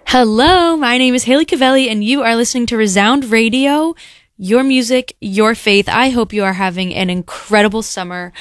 Hello, my name is Haley Cavelli, and you are listening to Resound Radio, your music, your faith. I hope you are having an incredible summer.